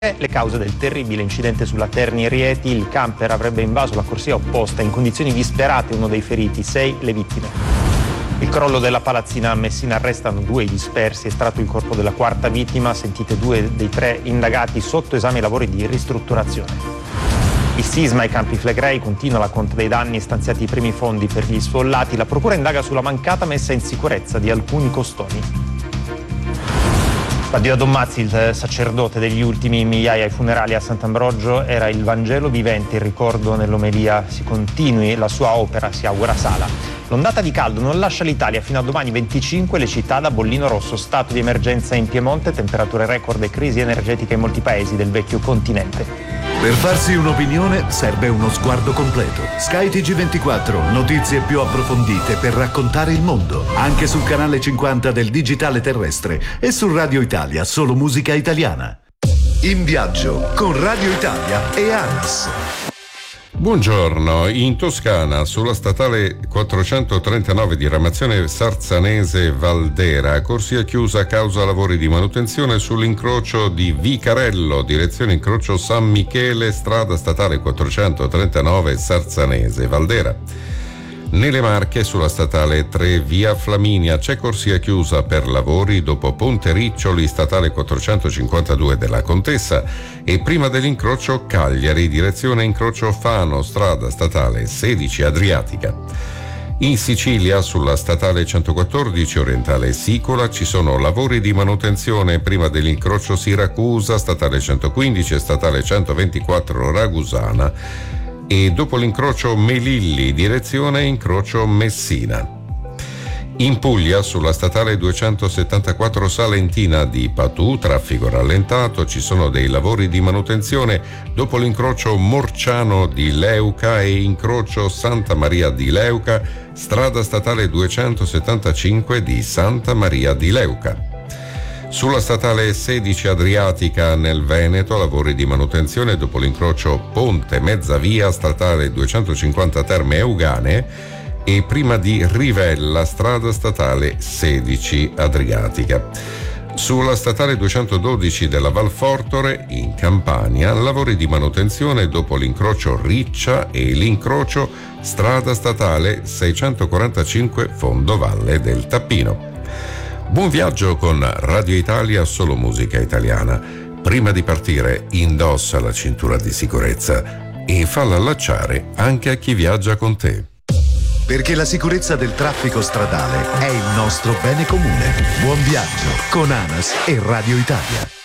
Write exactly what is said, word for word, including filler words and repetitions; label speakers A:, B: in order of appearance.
A: Le cause del terribile incidente sulla Terni Rieti: il camper avrebbe invaso la corsia opposta in condizioni disperate, uno dei feriti, sei le vittime. Il crollo della palazzina a Messina, arrestano due i dispersi, estratto il corpo della quarta vittima, sentite due dei tre indagati, sotto esame i lavori di ristrutturazione. Il sisma ai Campi Flegrei, continua la conta dei danni, stanziati i primi fondi per gli sfollati, la procura indaga sulla mancata messa in sicurezza di alcuni costoni. Addio a Don Mazzi, il sacerdote degli ultimi migliaia ai funerali a Sant'Ambrogio, era il Vangelo vivente, il ricordo nell'omelia. Si continui la sua opera, si augura Sala. L'ondata di caldo non lascia l'Italia fino a domani venticinque, le città da bollino rosso, stato di emergenza in Piemonte, temperature record e crisi energetica in molti paesi del vecchio continente.
B: Per farsi un'opinione serve uno sguardo completo. Sky T G ventiquattro, notizie più approfondite per raccontare il mondo, anche sul canale cinquanta del digitale terrestre e su Radio Italia, solo musica italiana. In viaggio con Radio Italia e ANAS.
C: Buongiorno, in Toscana sulla statale quattrocentotrentanove diramazione Sarzanese-Valdera, corsia chiusa a causa lavori di manutenzione sull'incrocio di Vicarello, direzione incrocio San Michele, strada statale quattrocentotrentanove Sarzanese-Valdera. Nelle Marche sulla statale tre via Flaminia c'è corsia chiusa per lavori dopo Ponte Riccioli, statale quattrocentocinquantadue della Contessa, e prima dell'incrocio Cagliari, direzione incrocio Fano, strada statale sedici Adriatica. In Sicilia sulla statale centoquattordici orientale Sicola ci sono lavori di manutenzione prima dell'incrocio Siracusa, statale centoquindici e statale centoventiquattro Ragusana, e dopo l'incrocio Melilli, direzione incrocio Messina. In Puglia, sulla statale duecentosettantaquattro Salentina di Patù, traffico rallentato, ci sono dei lavori di manutenzione dopo l'incrocio Morciano di Leuca e incrocio Santa Maria di Leuca, strada statale duecentosettantacinque di Santa Maria di Leuca. Sulla statale sedici Adriatica nel Veneto, lavori di manutenzione dopo l'incrocio Ponte Mezzavia, statale duecentocinquanta Terme Euganee, e prima di Rivella, strada statale sedici Adriatica. Sulla statale duecentododici della Valfortore, in Campania, lavori di manutenzione dopo l'incrocio Riccia e l'incrocio strada statale seicentoquarantacinque Fondovalle del Tappino. Buon viaggio con Radio Italia, solo musica italiana. Prima di partire, indossa la cintura di sicurezza e falla allacciare anche a chi viaggia con te.
B: Perché la sicurezza del traffico stradale è il nostro bene comune. Buon viaggio con ANAS e Radio Italia.